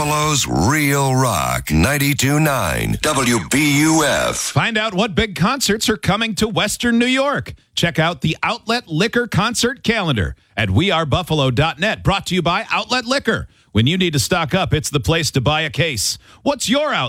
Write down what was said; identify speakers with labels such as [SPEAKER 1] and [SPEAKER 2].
[SPEAKER 1] Buffalo's Real Rock 92.9 WBUF.
[SPEAKER 2] Find out what big concerts are coming to Western New York. Check out the Outlet Liquor concert calendar at wearebuffalo.net. Brought to you by Outlet Liquor. When you need to stock up, it's the place to buy a case. What's your outlet?